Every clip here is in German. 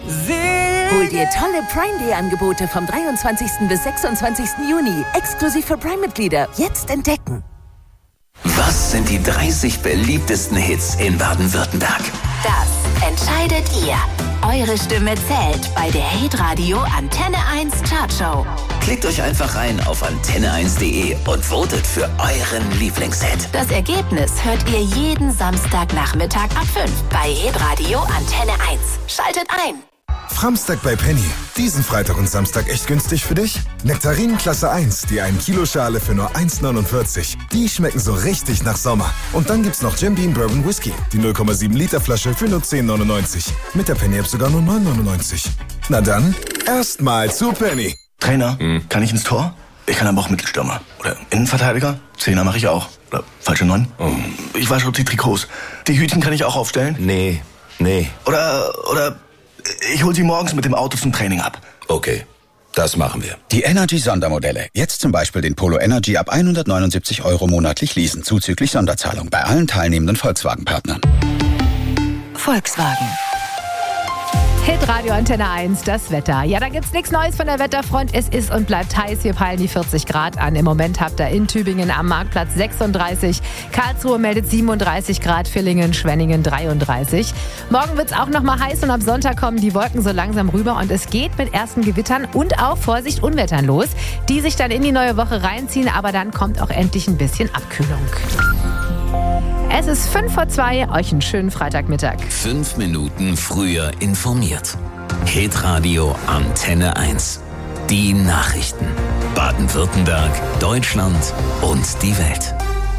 Hol dir tolle Prime Day Angebote vom 23. bis 26. Juni. Exklusiv für Prime-Mitglieder. Jetzt entdecken. Was sind die 30 beliebtesten Hits in Baden-Württemberg? Das entscheidet ihr. Eure Stimme zählt bei der Hitradio Antenne 1 Chartshow. Klickt euch einfach rein auf antenne1.de und votet für euren Lieblingshit. Das Ergebnis hört ihr jeden Samstagnachmittag ab 5 bei Hitradio Antenne 1. Schaltet ein. Framstag bei Penny. Diesen Freitag und Samstag echt günstig für dich? Nektarinen Klasse 1, die 1 Kilo Schale für nur 1,49. Die schmecken so richtig nach Sommer. Und dann gibt's noch Jim Beam Bourbon Whisky, die 0,7 Liter Flasche für nur 10,99. Mit der Penny-App sogar nur 9,99. Na dann, erstmal zu Penny. Trainer, kann ich ins Tor? Ich kann aber auch Mittelstürmer. Oder Innenverteidiger? Zehner mache ich auch. Oder falsche 9? Ich wasche die Trikots. Die Hütchen kann ich auch aufstellen? Nee. Oder ich hol sie morgens mit dem Auto zum Training ab. Okay, das machen wir. Die Energy-Sondermodelle. Jetzt zum Beispiel den Polo Energy ab 179 € monatlich leasen, zuzüglich Sonderzahlung bei allen teilnehmenden Volkswagen-Partnern. Volkswagen. Hitradio Antenne 1, das Wetter. Ja, da gibt's nichts Neues von der Wetterfront. Es ist und bleibt heiß. Wir peilen die 40 Grad an. Im Moment habt ihr in Tübingen am Marktplatz 36. Karlsruhe meldet 37 Grad. Villingen, Schwenningen 33. Morgen wird's auch noch mal heiß und am Sonntag kommen die Wolken so langsam rüber. Und es geht mit ersten Gewittern und auch, Vorsicht, Unwettern los, die sich dann in die neue Woche reinziehen. Aber dann kommt auch endlich ein bisschen Abkühlung. Es ist 1:55, euch einen schönen Freitagmittag. 5 Minuten früher informiert. Hitradio Antenne 1. Die Nachrichten. Baden-Württemberg, Deutschland und die Welt.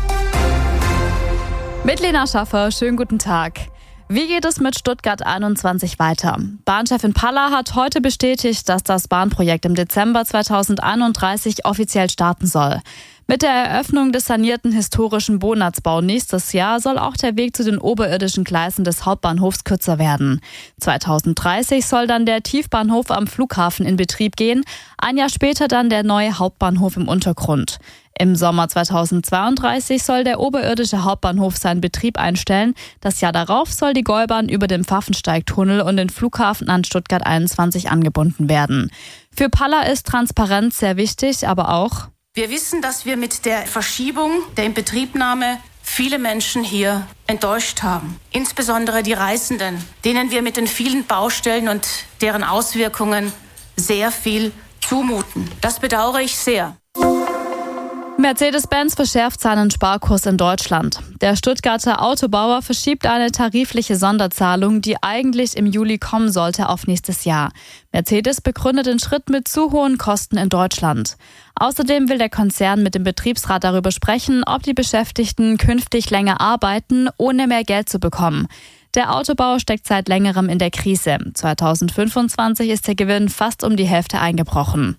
Mit Lena Schaffer, schönen guten Tag. Wie geht es mit Stuttgart 21 weiter? Bahnchefin Palla hat heute bestätigt, dass das Bahnprojekt im Dezember 2031 offiziell starten soll. Mit der Eröffnung des sanierten historischen Bonatzbau nächstes Jahr soll auch der Weg zu den oberirdischen Gleisen des Hauptbahnhofs kürzer werden. 2030 soll dann der Tiefbahnhof am Flughafen in Betrieb gehen, ein Jahr später dann der neue Hauptbahnhof im Untergrund. Im Sommer 2032 soll der oberirdische Hauptbahnhof seinen Betrieb einstellen. Das Jahr darauf soll die Gäubahn über den Pfaffensteigtunnel und den Flughafen an Stuttgart 21 angebunden werden. Für Palla ist Transparenz sehr wichtig, aber auch: Wir wissen, dass wir mit der Verschiebung der Inbetriebnahme viele Menschen hier enttäuscht haben. Insbesondere die Reisenden, denen wir mit den vielen Baustellen und deren Auswirkungen sehr viel zumuten. Das bedauere ich sehr. Mercedes-Benz verschärft seinen Sparkurs in Deutschland. Der Stuttgarter Autobauer verschiebt eine tarifliche Sonderzahlung, die eigentlich im Juli kommen sollte, auf nächstes Jahr. Mercedes begründet den Schritt mit zu hohen Kosten in Deutschland. Außerdem will der Konzern mit dem Betriebsrat darüber sprechen, ob die Beschäftigten künftig länger arbeiten, ohne mehr Geld zu bekommen. Der Autobau steckt seit längerem in der Krise. 2025 ist der Gewinn fast um die Hälfte eingebrochen.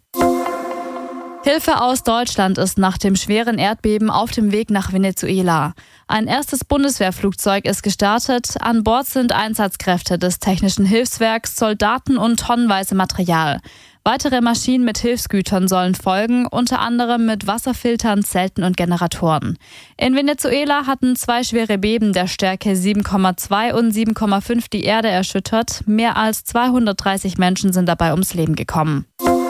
Hilfe aus Deutschland ist nach dem schweren Erdbeben auf dem Weg nach Venezuela. Ein erstes Bundeswehrflugzeug ist gestartet. An Bord sind Einsatzkräfte des Technischen Hilfswerks, Soldaten und tonnenweise Material. Weitere Maschinen mit Hilfsgütern sollen folgen, unter anderem mit Wasserfiltern, Zelten und Generatoren. In Venezuela hatten 2 schwere Beben der Stärke 7,2 und 7,5 die Erde erschüttert. Mehr als 230 Menschen sind dabei ums Leben gekommen.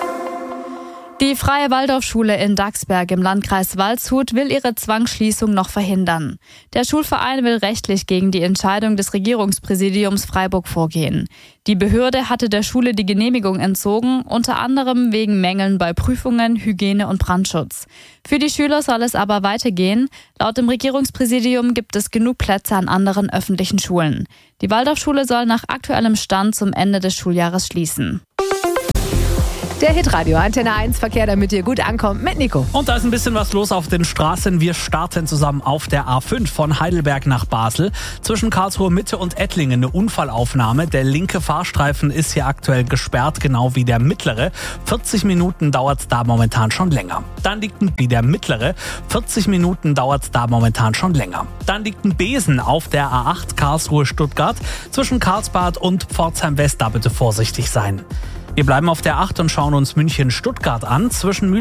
Die Freie Waldorfschule in Daxberg im Landkreis Waldshut will ihre Zwangsschließung noch verhindern. Der Schulverein will rechtlich gegen die Entscheidung des Regierungspräsidiums Freiburg vorgehen. Die Behörde hatte der Schule die Genehmigung entzogen, unter anderem wegen Mängeln bei Prüfungen, Hygiene und Brandschutz. Für die Schüler soll es aber weitergehen. Laut dem Regierungspräsidium gibt es genug Plätze an anderen öffentlichen Schulen. Die Waldorfschule soll nach aktuellem Stand zum Ende des Schuljahres schließen. Der Hitradio Antenne 1 Verkehr, damit ihr gut ankommt, mit Nico. Und da ist ein bisschen was los auf den Straßen. Wir starten zusammen auf der A5 von Heidelberg nach Basel. Zwischen Karlsruhe Mitte und Ettlingen eine Unfallaufnahme. Der linke Fahrstreifen ist hier aktuell gesperrt, genau wie der mittlere. 40 Minuten dauert es da momentan schon länger. Dann liegt ein Besen auf der A8 Karlsruhe-Stuttgart. Zwischen Karlsbad und Pforzheim West, da bitte vorsichtig sein. Wir bleiben auf der 8 und schauen uns München-Stuttgart an. Zwischen